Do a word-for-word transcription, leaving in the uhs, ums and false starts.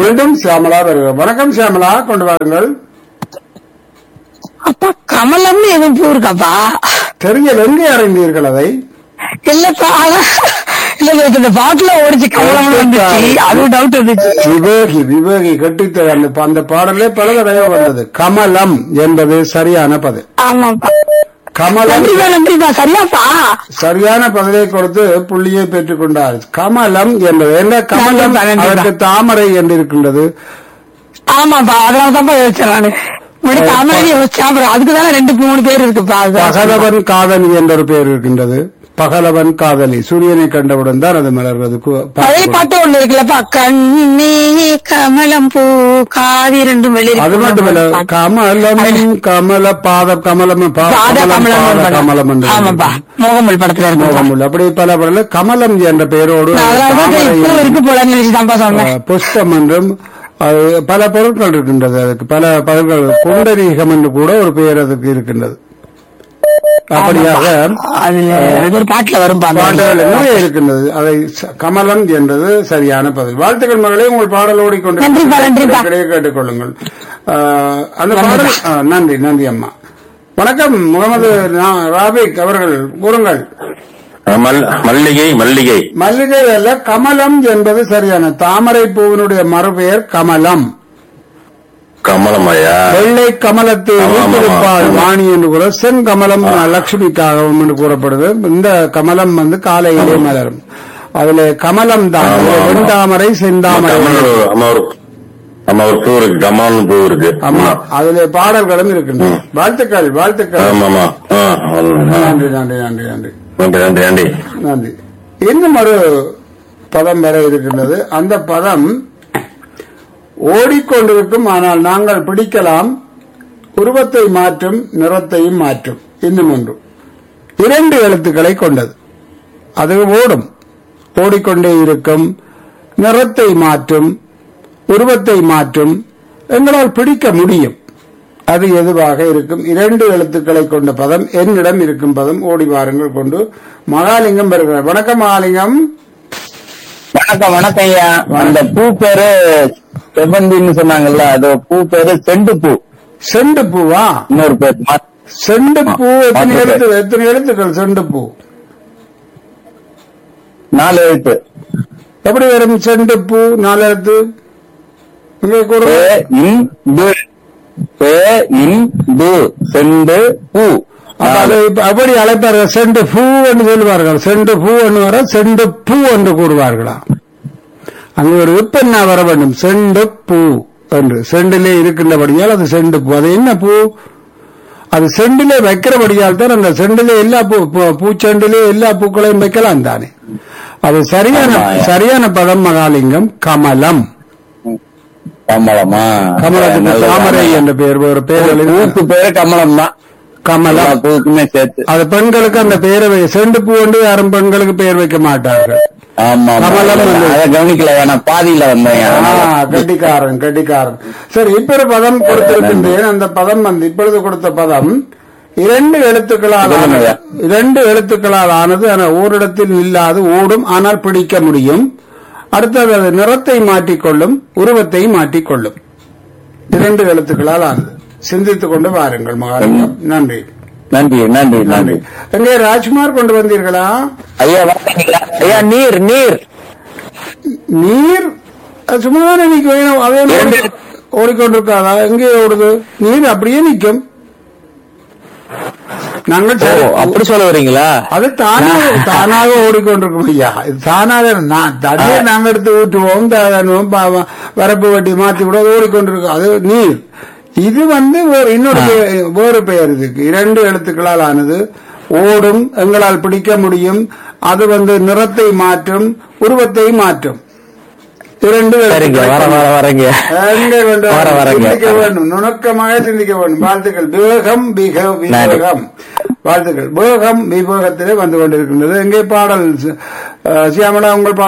மீண்டும் சியாமலா வருகிறார். வணக்கம் சியாமலா, கொண்டு வாருங்கள். அப்பா கமலம்னு எதுவும் பூ இருக்காப்பா? தெரியல, எங்கே அறிந்தீர்கள் அதை? இல்லப்பா இல்ல இந்த பாட்டுல ஓடிச்சு கமலம் வந்துச்சு, அது டவுட் வந்துச்சு. விவேகி விவேகி கட்டித்த அந்த அந்த பாடலே பல தடவை வந்தது. கமலம் என்பது சரியான பதில். ஆமாப்பா, கமலம் நன்றிப்பா நன்றிப்பா, சரியாப்பா. சரியான பதிலை கொடுத்து புள்ளியை பெற்றுக் கொண்டார். கமலம் என்பது என்ன? கமலம் அதற்கு தாமரை என்று இருக்கின்றது. ஆமாப்பா, அதனாலதான்ப்பா யோசிச்சேன் நானு. தாமரை யோசிச்சேன், அப்புறம் அதுக்குதானே ரெண்டு மூணு பேர் இருக்குப்பா. பகலவன் காதலி என்ற ஒரு பேர் இருக்கின்றது. பகலவன் காதலி, சூரியனை கண்டவுடன் தான் அது மலர்வது. பழைய பாட்டு ஒண்ணு இருக்குல்லப்பா, கண்ணே கமலம் பூ காதி ரெண்டும் வெளியே. அது மட்டுமல்ல, கமலம் கமல பாத கமலம் கமலம் ஆமாப்பா, மோகமுல் படத்துல மோகமுல் அப்படி பல பல கமலம் என்ற பெயரோடு இருக்கு போல நினைச்சுதான்ப்பா சொன்னேன். புஷ்பம் என்றும் அது பல பொருட்கள் இருக்கின்றது. அதுக்கு பல பதங்கள், குண்டரீகம் என்று கூட ஒரு பெயர் அதுக்கு இருக்கின்றது. அப்படியாக ஒரு பாட்டுல வரும் பாடல்கள் நிறைய இருக்கின்றது. அதை கமலம் என்பது சரியான பதில். வாழ்த்துக்கள் மகளே, உங்கள் பாடல் ஓடிக்கொண்டு கேட்டுக் கொள்ளுங்கள். அந்த பாடல். நன்றி நன்றி அம்மா. வணக்கம் முகமது ராபிக் அவர்கள், கூறுங்கள். மல்லிகை மல்லிகை மல்லிகை அல்ல, கமலம் என்பது சரியான. தாமரை பூவினுடைய மறுபெயர் கமலம். கமலமாயா? வெள்ளை கமலத்தை வீட்டிருப்பாள் வாணி என்று கூட, செங்கமலம் லட்சுமிக்காகவும் என்று கூறப்படுது. இந்த கமலம் வந்து காலையிலே மலரும். அதுல கமலம் தான் வெண்தாமரை செந்தாமரை. பூ இருக்கு, கமலம் பூ இருக்கு. ஆமா, அதுல பாடல்களும் இருக்கின்றன. வாழ்த்துக்கள் வாழ்த்துக்கள். நன்றி நன்றி நன்றி நன்றி நன்றி நன்றி நன்றி. இன்னும் ஒரு பதம் வர இருக்கின்றது. அந்த பதம் ஓடிக்கொண்டிருக்கும், ஆனால் நாங்கள் பிடிக்கலாம். உருவத்தை மாற்றும், நிறத்தையும் மாற்றும். இன்னும் ஒன்று இரண்டு எழுத்துக்களை கொண்டது. அது ஓடும், ஓடிக்கொண்டே இருக்கும், நிறத்தை மாற்றும், உருவத்தை மாற்றும், எங்களால் பிடிக்க முடியும். அது எதுவாக இருக்கும்? இரண்டு எழுத்துக்களை கொண்ட பதம். என்னிடம் இருக்கும் பதம். ஓடி வாருங்கள் கொண்டு. மகாலிங்கம் வருகிறார். வணக்கம் மகாலிங்கம். வணக்கம் வணக்கம் ஐயா. அந்த பூ பேரு செவ்வந்தின்னு சொன்னாங்கல்ல, அது பூ பேரு செண்டு பூ. செண்டு பூவா? இன்னொரு பேர் செண்டு பூ. எத்தனை எழுத்து எத்தனை எழுத்துக்கள் செண்டு பூ? நாலு எழுத்து. எப்படி வரும் செண்டு பூ நாலு எழுத்து? செண்டு பூ. அப்படி அழைப்பார்கள். செண்டு பூ என்று சொல்லுவார்கள். செண்டு பூ என்று வர செண்டு பூ என்று கூறுவார்களா? அங்கே ஒரு விற்பனை வர வேண்டும். செண்டு பூ என்று செண்டிலே இருக்கின்றபடியால் அது செண்டு பூ. அது என்ன பூ? அது செண்டிலே வைக்கிறபடியால் தான் அந்த செண்டிலே எல்லா பூ பூச்செண்டிலே எல்லா பூக்களையும் வைக்கலாம் தானே. அது சரியான சரியான பதம் மகாலிங்கம். கமலம். கமலமா? கமலத்துக்கு தாமரை என்ற பெயர். ஒரு பேர் பேரு கமலம் தான். கமலம் பூக்குமே சேர்த்து. அது பெண்களுக்கு அந்த பெயரை செண்டு பூ வந்து யாரும் பெண்களுக்கு பெயர் வைக்க மாட்டார்கள். கவனிக்கல, பாதியில வந்தேன். கட்டிக்காரன் கட்டிக்காரன். சரி, இப்ப ஒரு பதம் கொடுத்திருக்கின்றேன். அந்த பதம் வந்து இப்பொழுது கொடுத்த பதம் இரண்டு எழுத்துக்களால் இரண்டு எழுத்துக்களால் ஆனது. ஆனால் ஓரிடத்தில் இல்லாது, ஓடும் ஆனால் பிடிக்க முடியும். அடுத்தது அது நிறத்தை மாற்றிக்கொள்ளும், உருவத்தை மாற்றிக்கொள்ளும். இரண்டு எழுத்துக்களால் ஆனது. சிந்தித்துக் கொண்டு வாருங்கள் மகாலிங்கம். நன்றி நன்றி நன்றி நன்றி. எங்கே ராஜ்குமார் கொண்டு வந்தீர்களா? ஐயா ஐயா நீர் நீர் நீர் சும்மாதானே நிற்கும். அதே ஓடிக்கொண்டிருக்காதா? எங்கே ஓடுது நீர்? அப்படியே நிற்கும். நாங்கள் அப்படி சொல்ல வரீங்களா? அது தானாக தானாக ஓடிக்கொண்டிருக்கும் ஐயா. இது தானாக தண்ணியை நாங்கள் எடுத்து ஊற்றுவோம், வரப்பு வட்டி மாற்றி விட ஓடிக்கொண்டிருக்கோம். அது நீர். இது வந்து இன்னொரு வேறு பெயர். இதுக்கு இரண்டு எழுத்துக்களால் ஆனது. ஓடும், எங்களால் பிடிக்க முடியும். அது வந்து நிறத்தை மாற்றும், உருவத்தை மாற்றும். இரண்டு சிந்திக்க வேண்டும், நுணுக்கமாக சிந்திக்க வேண்டும். வாழ்த்துக்கள். வேகம் விவேகம். வாழ்த்துக்கள். வேகம் விவேகத்திலே வந்து கொண்டிருக்கின்றது. எங்கே பாடல் சியாமலா? உங்கள்